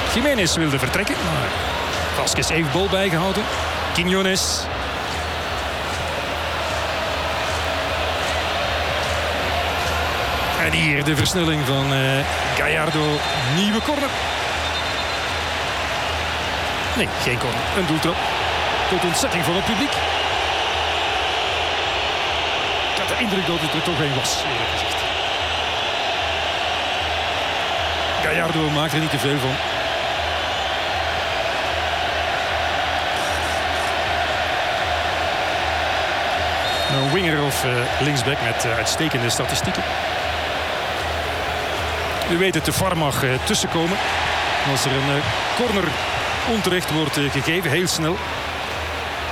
Jiménez wilde vertrekken, maar Vasquez heeft bal bijgehouden. Quiñones. En hier de versnelling van Gallardo. Nieuwe corner. Nee, geen corner. Een doeltrap. Tot ontzetting van het publiek. Ik had de indruk dat het er toch een was, eerlijk gezegd. Gallardo maakt er niet te veel van. Een winger of linksback met uitstekende statistieken. U weet het, de VAR mag tussenkomen. Als er een corner onterecht wordt gegeven, heel snel.